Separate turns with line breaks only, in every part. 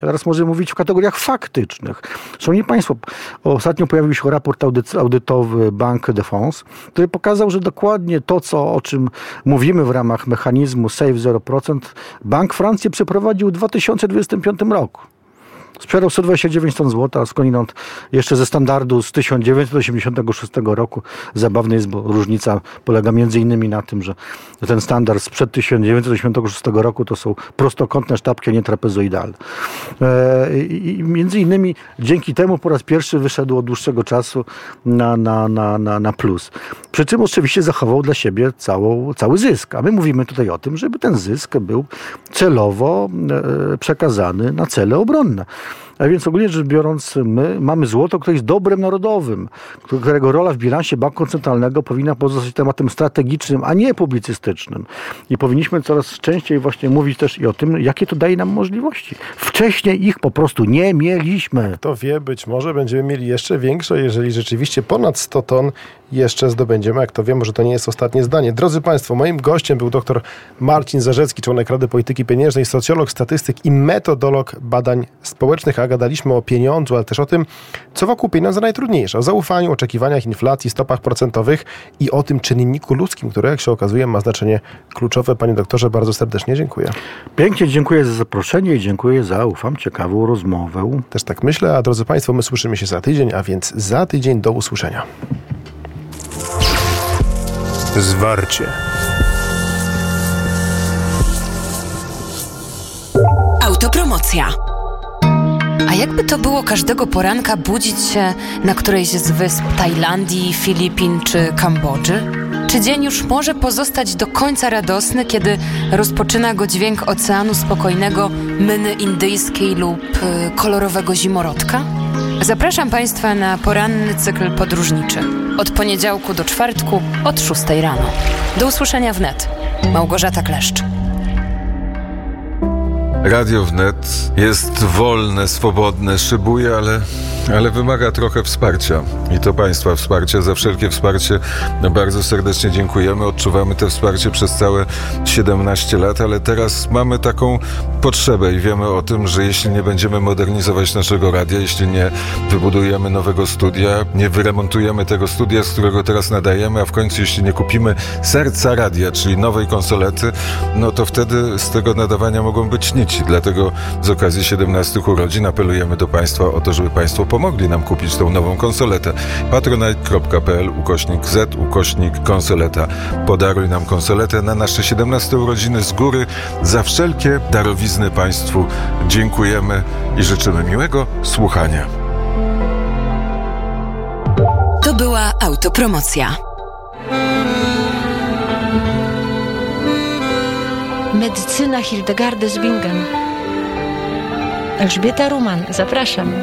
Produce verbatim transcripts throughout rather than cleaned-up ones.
Teraz możemy mówić w kategoriach faktycznych. Szanowni Państwo, ostatnio pojawił się raport audytowy Banque de France, który pokazał, że dokładnie to, co, o czym mówimy w ramach mechanizmu Save zero procent, Bank Francji przeprowadził w dwa tysiące dwudziestym piątym roku. Sprzedał sto dwadzieścia dziewięć ton złota, skądinąd jeszcze ze standardu z tysiąc dziewięćset osiemdziesiątego szóstego roku. Zabawne jest, bo różnica polega między innymi na tym, że ten standard sprzed tysiąc dziewięćset osiemdziesiątego szóstego roku to są prostokątne sztabki, a nie trapezoidalne. I między innymi dzięki temu po raz pierwszy wyszedł od dłuższego czasu na, na, na, na, na plus. Przy czym oczywiście zachował dla siebie całą, cały zysk. A my mówimy tutaj o tym, żeby ten zysk był celowo przekazany na cele obronne. A więc ogólnie rzecz biorąc, my mamy złoto, które jest dobrem narodowym, którego rola w bilansie Banku Centralnego powinna pozostać tematem strategicznym, a nie publicystycznym. I powinniśmy coraz częściej właśnie mówić też i o tym, jakie to daje nam możliwości. Wcześniej ich po prostu nie mieliśmy.
Kto wie, być może będziemy mieli jeszcze większe, jeżeli rzeczywiście ponad sto ton jeszcze zdobędziemy. Jak to wiem, może to nie jest ostatnie zdanie. Drodzy Państwo, moim gościem był dr Marcin Zarzecki, członek Rady Polityki Pieniężnej, socjolog, statystyk i metodolog badań społecznych. A gadaliśmy o pieniądzu, ale też o tym, co wokół pieniądza najtrudniejsze. O zaufaniu, oczekiwaniach, inflacji, stopach procentowych i o tym czynniku ludzkim, który, jak się okazuje, ma znaczenie kluczowe. Panie doktorze, bardzo serdecznie dziękuję.
Pięknie dziękuję za zaproszenie i dziękuję za, ufam, ciekawą rozmowę.
Też tak myślę, a drodzy Państwo, my słyszymy się za tydzień, a więc za tydzień do usłyszenia. Zwarcie.
Autopromocja. A jakby to było każdego poranka budzić się na którejś z wysp Tajlandii, Filipin czy Kambodży? Czy dzień już może pozostać do końca radosny, kiedy rozpoczyna go dźwięk oceanu spokojnego, myny indyjskiej lub y, kolorowego zimorodka? Zapraszam Państwa na poranny cykl podróżniczy. Od poniedziałku do czwartku od szóstej rano. Do usłyszenia wnet. Małgorzata Kleszcz.
Radio Wnet jest wolne, swobodne, szybuje, ale, ale wymaga trochę wsparcia. I to Państwa wsparcia. Za wszelkie wsparcie bardzo serdecznie dziękujemy. Odczuwamy to wsparcie przez całe siedemnaście lat, ale teraz mamy taką potrzebę i wiemy o tym, że jeśli nie będziemy modernizować naszego radia, jeśli nie wybudujemy nowego studia, nie wyremontujemy tego studia, z którego teraz nadajemy, a w końcu jeśli nie kupimy serca radia, czyli nowej konsolety, no to wtedy z tego nadawania mogą być nici. Dlatego z okazji siedemnastych urodzin apelujemy do Państwa o to, żeby Państwo pomogli nam kupić tą nową konsoletę. patronite.pl ukośnik Z ukośnik konsoleta. Podaruj nam konsoletę na nasze siedemnaste urodziny z góry. Za wszelkie darowizny Państwu dziękujemy i życzymy miłego słuchania.
To była autopromocja.
Medycyna Hildegardy z Bingen. Elżbieta Ruman, zapraszam.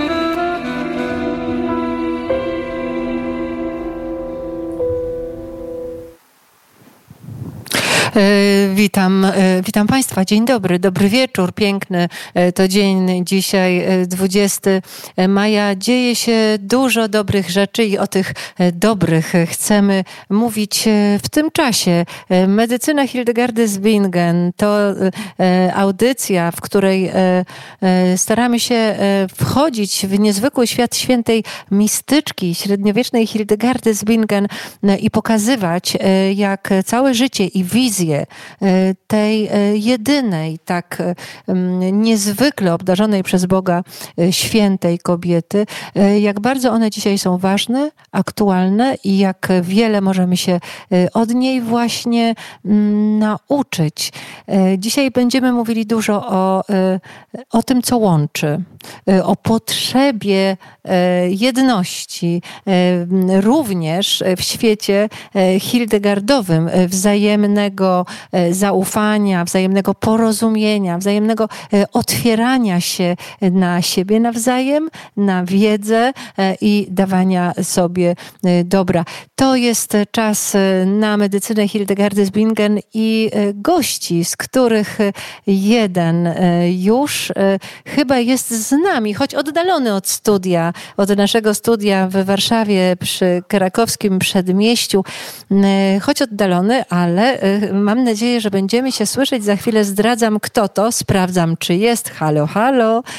Witam, witam Państwa. Dzień dobry, dobry wieczór, piękny to dzień dzisiaj, dwudziestego maja. Dzieje się dużo dobrych rzeczy i o tych dobrych chcemy mówić w tym czasie. Medycyna Hildegardy z Bingen to audycja, w której staramy się wchodzić w niezwykły świat świętej mistyczki, średniowiecznej Hildegardy z Bingen i pokazywać, jak całe życie i wizje tej jedynej, tak niezwykle obdarzonej przez Boga świętej kobiety, jak bardzo one dzisiaj są ważne, aktualne i jak wiele możemy się od niej właśnie nauczyć. Dzisiaj będziemy mówili dużo o, o tym, co łączy, o potrzebie jedności, również w świecie hildegardowym, wzajemnego zaufania, wzajemnego porozumienia, wzajemnego otwierania się na siebie nawzajem, na wiedzę i dawania sobie dobra. To jest czas na medycynę Hildegardy z Bingen i gości, z których jeden już chyba jest z nami, choć oddalony od studia, od naszego studia w Warszawie przy Krakowskim Przedmieściu, choć oddalony, ale mam nadzieję, że będziemy się słyszeć. Za chwilę zdradzam, kto to. Sprawdzam, czy jest. Halo, halo.